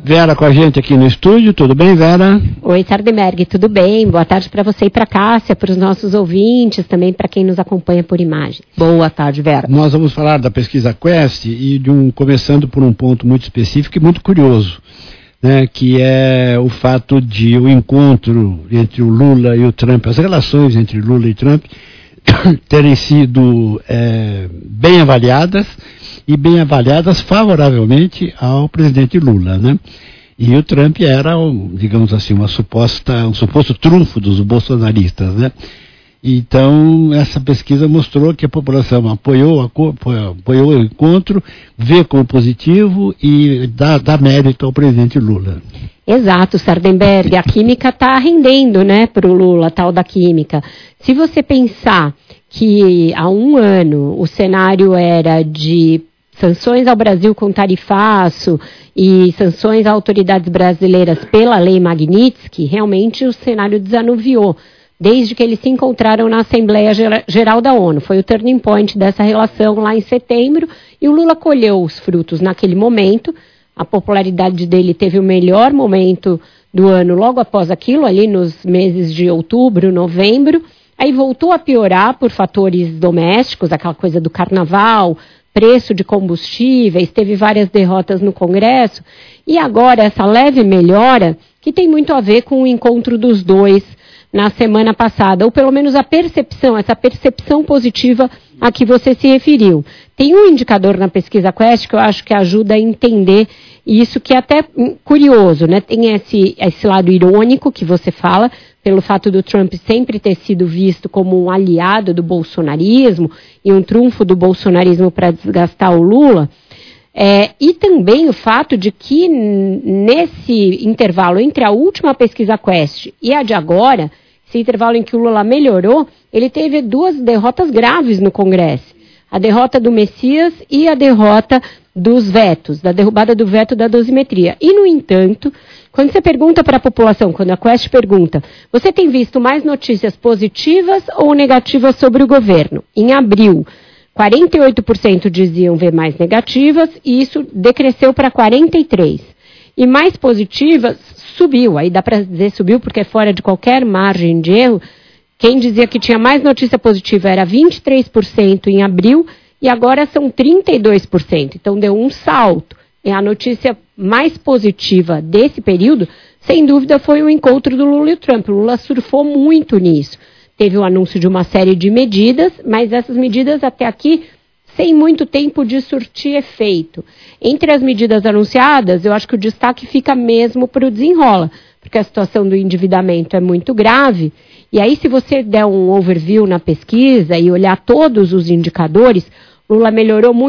Vera com a gente aqui no estúdio, tudo bem, Vera? Oi, Sardenberg, tudo bem? Boa tarde para você e para Cássia, para os nossos ouvintes, também para quem nos acompanha por imagem. Boa tarde, Vera. Nós vamos falar da pesquisa Quest e começando por um ponto muito específico e muito curioso, né, que é o fato de o encontro entre o Lula e o Trump, as relações entre Lula e Trump terem sido bem avaliadas e bem avaliadas favoravelmente ao presidente Lula, né? E o Trump era, digamos assim, um suposto trunfo dos bolsonaristas, né? Então, essa pesquisa mostrou que a população apoiou o encontro, vê como positivo e dá mérito ao presidente Lula. Exato, Sardenberg, a química está rendendo, né, para o Lula, a tal da química. Se você pensar que há um ano o cenário era de sanções ao Brasil com tarifaço e sanções a autoridades brasileiras pela lei Magnitsky, realmente o cenário desanuviou, desde que eles se encontraram na Assembleia Geral da ONU. Foi o turning point dessa relação lá em setembro, e o Lula colheu os frutos naquele momento. A popularidade dele teve o melhor momento do ano logo após aquilo, ali nos meses de outubro, novembro. Aí voltou a piorar por fatores domésticos, aquela coisa do carnaval, preço de combustíveis, teve várias derrotas no Congresso. E agora essa leve melhora, que tem muito a ver com o encontro dos dois na semana passada, ou pelo menos essa percepção positiva a que você se referiu. Tem um indicador na pesquisa Quest que eu acho que ajuda a entender isso, que é até curioso, né? Tem esse lado irônico que você fala, pelo fato do Trump sempre ter sido visto como um aliado do bolsonarismo e um trunfo do bolsonarismo para desgastar o Lula. E também o fato de que nesse intervalo entre a última pesquisa Quest e a de agora, esse intervalo em que o Lula melhorou, ele teve duas derrotas graves no Congresso. A derrota do Messias e a derrota dos vetos, da derrubada do veto da dosimetria. E, no entanto, quando você pergunta para a população, quando a Quest pergunta, você tem visto mais notícias positivas ou negativas sobre o governo? Em abril, 48% diziam ver mais negativas e isso decresceu para 43%. E mais positivas subiu, aí dá para dizer subiu porque é fora de qualquer margem de erro. Quem dizia que tinha mais notícia positiva era 23% em abril e agora são 32%. Então deu um salto. E a notícia mais positiva desse período, sem dúvida, foi o encontro do Lula e o Trump. O Lula surfou muito nisso. Teve o anúncio de uma série de medidas, mas essas medidas até aqui sem muito tempo de surtir efeito. Entre as medidas anunciadas, eu acho que o destaque fica mesmo para o desenrola, porque a situação do endividamento é muito grave. E aí, se você der um overview na pesquisa e olhar todos os indicadores, Lula melhorou muito.